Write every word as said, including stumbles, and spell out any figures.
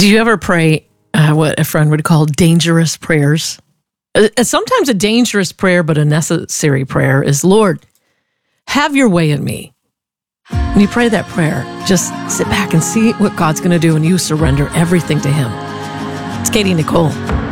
Do you ever pray uh, what a friend would call dangerous prayers? Uh, sometimes a dangerous prayer, but a necessary prayer is, Lord, have your way in me. When you pray that prayer, just sit back and see what God's going to do, and you surrender everything to Him. It's Katie Nicole.